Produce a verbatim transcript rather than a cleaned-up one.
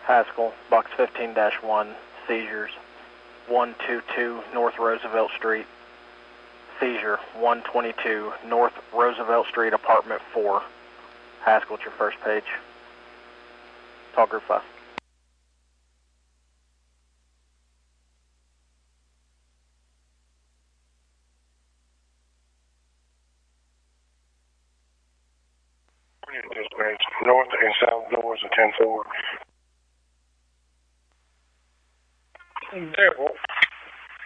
Haskell, box fifteen dash one, seizures, one twenty-two North Roosevelt Street. Seizure, one twenty-two North Roosevelt Street, apartment four. Haskell, it's your first page. Call group five. Dispatch, north and south doors of ten four. Devil.